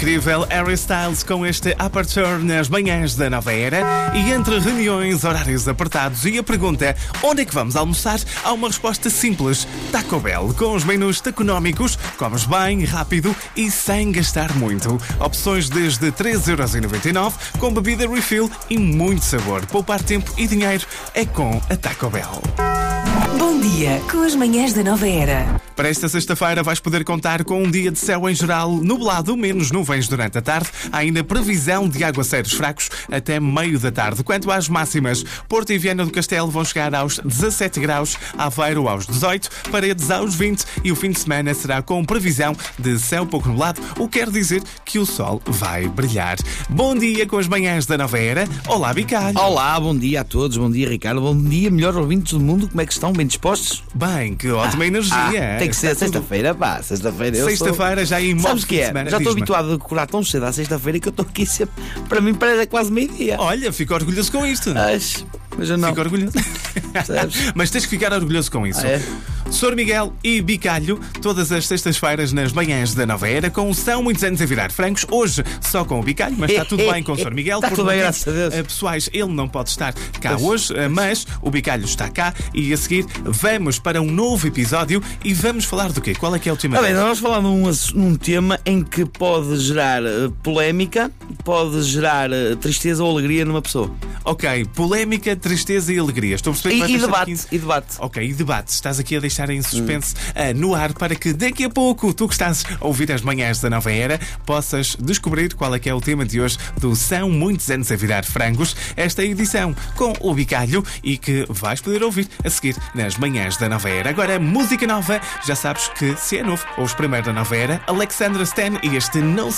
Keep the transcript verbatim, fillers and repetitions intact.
incrível Harry Styles com este Aperture nas manhãs da nova era. E entre reuniões, horários apertados e a pergunta onde é que vamos almoçar, há uma resposta simples: Taco Bell. Com os menus económicos, comes bem, rápido e sem gastar muito. Opções desde três euros e noventa e nove, com bebida refill e muito sabor. Poupar tempo e dinheiro é com a Taco Bell. Bom dia, com as manhãs da nova era. Para esta sexta-feira vais poder contar com um dia de céu em geral nublado, menos nuvens durante a tarde. Há ainda previsão de aguaceiros fracos até meio da tarde. Quanto às máximas, Porto e Viana do Castelo vão chegar aos dezassete graus, Aveiro aos dezoito, Paredes aos vinte e o fim de semana será com previsão de céu pouco nublado, o que quer dizer que o sol vai brilhar. Bom dia com as manhãs da nova era. Olá, Bicalho. Olá, bom dia a todos, bom dia Ricardo, bom dia melhores ouvintes do mundo, como é que estão? Bem dispostos? Bem, que ótima ah, energia. Ah, tem que ser sexta-feira, pá, sexta-feira. Sexta-feira sou... já em modo. Sabes que é? Semana, já estou diz-me. habituado a decorar tão cedo à sexta-feira que eu estou aqui sempre. Para mim parece é quase meio-dia. Olha, fico orgulhoso com isto. Mas, mas eu não. Fico orgulhoso. Mas tens que ficar orgulhoso com isso. Ah, é? senhor Miguel e Bicalho, todas as sextas-feiras nas manhãs da nova era, com São Muitos Anos a Virar Francos. Hoje só com o Bicalho, mas está tudo bem com o senhor Miguel. Está tudo bem, motivos, graças a Deus. eh, pessoais, ele não pode estar cá Pois, hoje, eh, mas o Bicalho está cá e a seguir vamos para um novo episódio e vamos falar do quê? Qual é que é o tema? Ah, bem, nós vamos falar num, ass- num tema em que pode gerar eh, polémica, pode gerar eh, tristeza ou alegria numa pessoa. Ok, polémica, tristeza e alegria. Estou a perceber que E, vai e ter debate, quinze e debate. Ok, e debate. Estás aqui a deixar em suspense ah, no ar para que daqui a pouco, tu que estás a ouvir as manhãs da nova era, possas descobrir qual é que é o tema de hoje do São Muitos Anos a Virar Frangos, esta edição com o Bicalho e que vais poder ouvir a seguir nas manhãs da nova era. Agora, música nova, já sabes que se é novo ou os primeiros da nova era, Alexandra Stan e este No